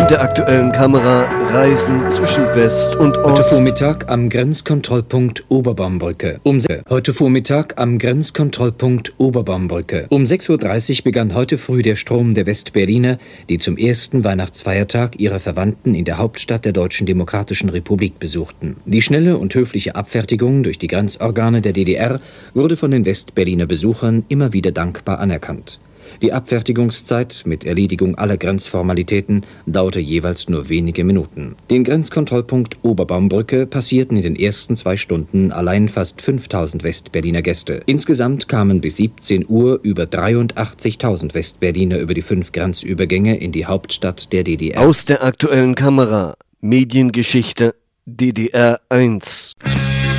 In der aktuellen Kamera Reisen zwischen West und Ost. Heute Vormittag am Grenzkontrollpunkt Oberbaumbrücke. Heute Vormittag am Grenzkontrollpunkt Oberbaumbrücke. Um 6:30 Uhr begann heute früh der Strom der Westberliner, die zum ersten Weihnachtsfeiertag ihre Verwandten in der Hauptstadt der Deutschen Demokratischen Republik besuchten. Die schnelle und höfliche Abfertigung durch die Grenzorgane der DDR wurde von den Westberliner Besuchern immer wieder dankbar anerkannt. Die Abfertigungszeit mit Erledigung aller Grenzformalitäten dauerte jeweils nur wenige Minuten. Den Grenzkontrollpunkt Oberbaumbrücke passierten in den ersten 2 Stunden allein fast 5.000 Westberliner Gäste. Insgesamt kamen bis 17 Uhr über 83.000 Westberliner über die 5 Grenzübergänge in die Hauptstadt der DDR. Aus der aktuellen Kamera Mediengeschichte DDR 1.